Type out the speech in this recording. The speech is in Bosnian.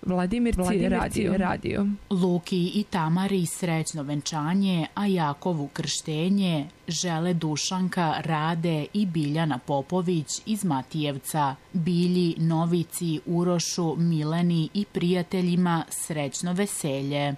Vladimir radio. Luki i Tamari srećno venčanje, a Jakovu krštenje žele Dušanka, Rade i Biljana Popović iz Matijevca. Bilji, Novici, Urošu, Mileni i prijateljima srećno veselje.